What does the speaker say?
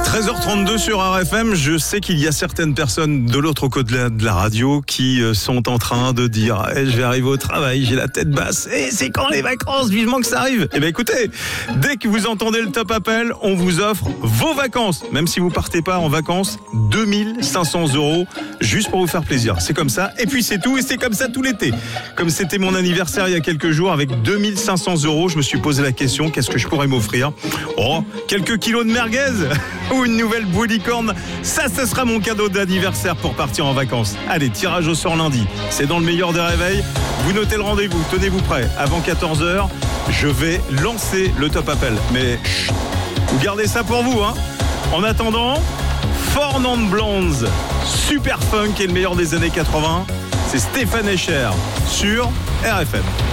13h32 sur RFM, je sais qu'il y a certaines personnes de l'autre côté de la radio qui sont en train de dire je vais arriver au travail, j'ai la tête basse, et c'est quand les vacances, vivement que ça arrive. Eh bien écoutez, dès que vous entendez le top appel, on vous offre vos vacances, même si vous partez pas en vacances, 2500 € juste pour vous faire plaisir. C'est comme ça, et puis c'est tout, et c'est comme ça tout l'été. Comme c'était mon anniversaire il y a quelques jours, avec 2500 €, je me suis posé la question, qu'est-ce que je pourrais m'offrir ? Oh, quelques kilos de merguez ou une nouvelle boulicorne, ça sera mon cadeau d'anniversaire pour partir en vacances. Allez, tirage au sort lundi, c'est dans le meilleur des réveils. Vous notez le rendez-vous, tenez-vous prêts. Avant 14h, je vais lancer le top appel. Mais chut, vous gardez ça pour vous, hein. En attendant, Four Non Blondes, super funk et le meilleur des années 80, c'est Stéphane Escher sur RFM.